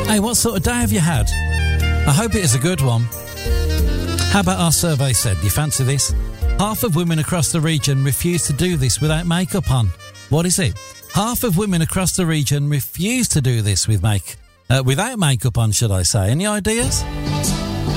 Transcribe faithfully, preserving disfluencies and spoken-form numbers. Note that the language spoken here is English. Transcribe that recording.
Hey, what sort of day have you had? I hope it is a good one. How about our survey said? Do you fancy this? Half of women across the region refuse to do this without makeup on. What is it? Half of women across the region refuse to do this with make uh, without makeup on, should I say? Any ideas?